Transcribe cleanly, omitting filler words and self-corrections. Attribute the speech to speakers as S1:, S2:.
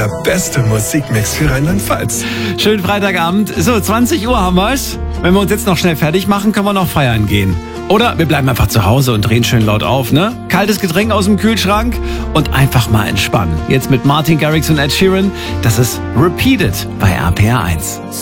S1: der beste Musikmix für Rheinland-Pfalz.
S2: Schönen Freitagabend. So, 20 Uhr haben wir's. Wenn wir uns jetzt noch schnell fertig machen, können wir noch feiern gehen. Oder wir bleiben einfach zu Hause und drehen schön laut auf, ne? Kaltes Getränk aus dem Kühlschrank und einfach mal entspannen. Jetzt mit Martin Garrix und Ed Sheeran. Das ist Repeated bei RPR 1.